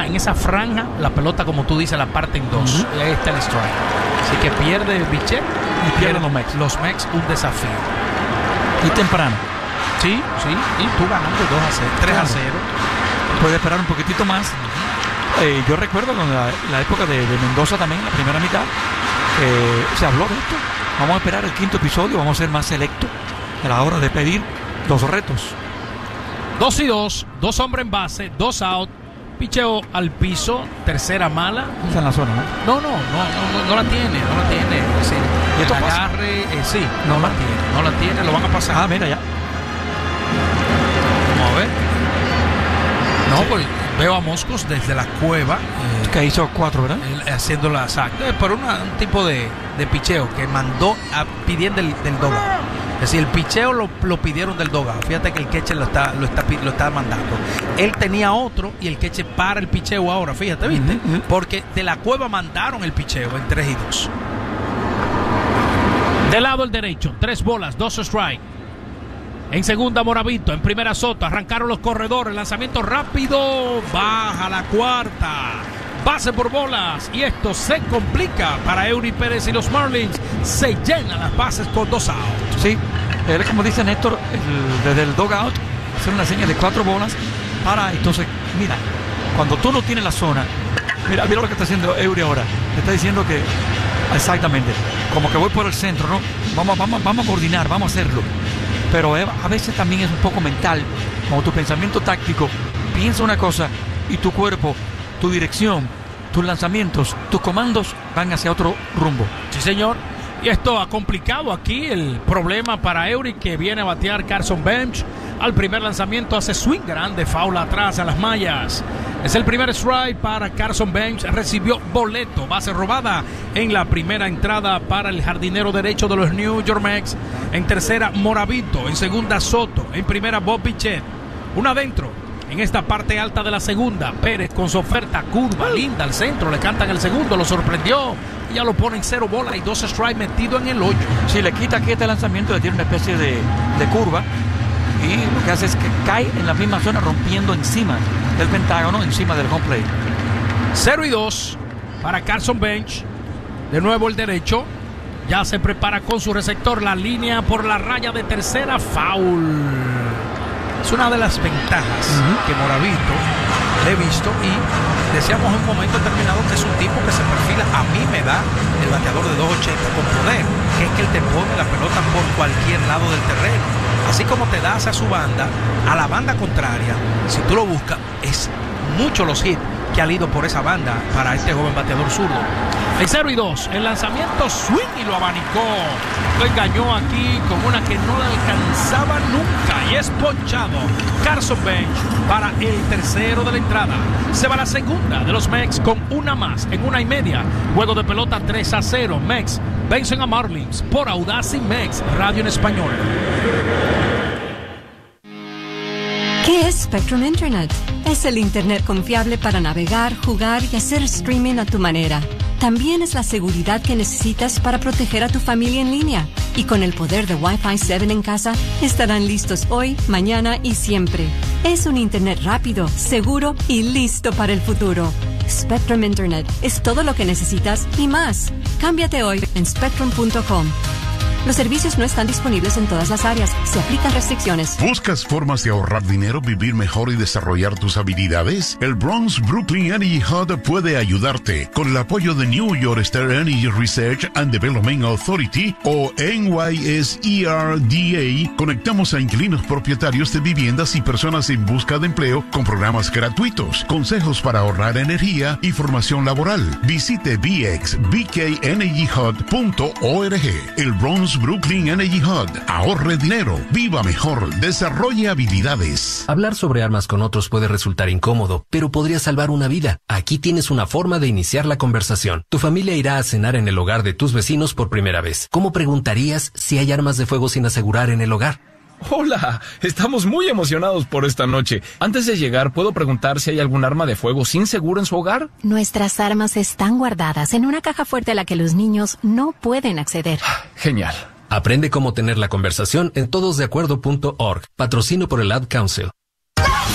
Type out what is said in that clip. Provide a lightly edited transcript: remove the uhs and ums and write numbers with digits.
en esa franja, la pelota, como tú dices, la parte en dos. Y ahí está el strike. Así que pierde Bichette y pierden los Mex. Los Mex, un desafío. Y temprano. Sí, y tú ganando 2-0, 3-0. Puede esperar un poquitito más. Yo recuerdo con la época de Mendoza también, la primera mitad, se habló de esto. Vamos a esperar el quinto episodio, vamos a ser más selectos a la hora de pedir los retos. 2-2, 2 hombres en base, 2 out, picheo al piso, tercera mala. Está en la zona, No ¿no? la tiene. Sí, ¿Y esto el pasa? agarre, sí, no la tiene, lo van a pasar. Ah, mira ya. Vamos a ver. No, pues veo a Moscos desde la cueva. Que hizo 4, ¿verdad? Haciendo la saca. Por un tipo de picheo que mandó pidiendo del dogout. Es decir, el picheo lo pidieron del dogout. Fíjate que el catcher lo está mandando. Él tenía otro y el catcher para el picheo ahora. Fíjate, ¿viste? Porque de la cueva mandaron el picheo en 3-2. Del lado el derecho, 3 bolas, 2 strike. En segunda Moravito, en primera Soto, arrancaron los corredores, lanzamiento rápido, baja la cuarta, base por bolas, y esto se complica para Eury Pérez y los Marlins, se llenan las bases con 2 outs. Sí, él, como dice Néstor, desde el dugout, hacer una señal de 4 bolas, para, entonces, mira, cuando tú no tienes la zona, mira lo que está haciendo Eury ahora, le está diciendo que, exactamente, como que voy por el centro, ¿no? Vamos a coordinar, vamos a hacerlo. Pero a veces también es un poco mental, como tu pensamiento táctico, piensa una cosa y tu cuerpo, tu dirección, tus lanzamientos, tus comandos van hacia otro rumbo. Sí, señor. Y esto ha complicado aquí el problema para Eury, que viene a batear Carson Bench. Al primer lanzamiento hace swing grande, foul atrás a las mallas. Es el primer strike para Carson Bench. Recibió boleto, base robada en la primera entrada para el jardinero derecho de los New York Mets. En tercera, Moravito. En segunda, Soto. En primera, Bob Bichette. Una adentro. En esta parte alta de la segunda, Pérez con su oferta curva, linda al centro, le cantan el segundo, lo sorprendió. Y ya lo ponen 0 bolas y 2 strikes metido en el hoyo. Si le quita aquí este lanzamiento, le tiene una especie de curva. Y lo que hace es que cae en la misma zona, rompiendo encima del pentágono, encima del home plate. 0-2 para Carson Bench. De nuevo el derecho. Ya se prepara con su receptor. La línea por la raya de tercera, foul. Es una de las ventajas que Moravito le he visto, y decíamos en un momento determinado que es un tipo que se perfila, a mí me da el bateador de 280 con poder, que es que él te pone la pelota por cualquier lado del terreno. Así como te da hacia su banda, a la banda contraria, si tú lo buscas, es mucho los hits que ha ido por esa banda para este joven bateador zurdo. En 0-2, el lanzamiento swing y lo abanicó. Lo engañó aquí con una que no le alcanzaba nunca, y es ponchado Carson Bench para el tercero de la entrada. Se va la segunda de los Mets con una más en 1.5. Juego de pelota 3-0. Mets vencen a Marlins por Audacy Mets Radio en español. ¿Qué es Spectrum Internet? Es el Internet confiable para navegar, jugar y hacer streaming a tu manera. También es la seguridad que necesitas para proteger a tu familia en línea. Y con el poder de Wi-Fi 7 en casa, estarán listos hoy, mañana y siempre. Es un Internet rápido, seguro y listo para el futuro. Spectrum Internet es todo lo que necesitas y más. Cámbiate hoy en spectrum.com. Los servicios no están disponibles en todas las áreas. Se aplican restricciones. ¿Buscas formas de ahorrar dinero, vivir mejor y desarrollar tus habilidades? El Bronx Brooklyn Energy Hub puede ayudarte. Con el apoyo de New York State Energy Research and Development Authority, o NYSERDA, conectamos a inquilinos propietarios de viviendas y personas en busca de empleo con programas gratuitos, consejos para ahorrar energía y formación laboral. Visite bxbkenergyhub.org. El Bronx Brooklyn Energy Hub. Ahorre dinero, viva mejor, desarrolle habilidades. Hablar sobre armas con otros puede resultar incómodo, pero podría salvar una vida. Aquí tienes una forma de iniciar la conversación. Tu familia irá a cenar en el hogar de tus vecinos por primera vez. ¿Cómo preguntarías si hay armas de fuego sin asegurar en el hogar? Hola, estamos muy emocionados por esta noche. Antes de llegar, ¿puedo preguntar si hay algún arma de fuego sin seguro en su hogar? Nuestras armas están guardadas en una caja fuerte a la que los niños no pueden acceder. Genial. Aprende cómo tener la conversación en todosdeacuerdo.org. Patrocinio por el Ad Council.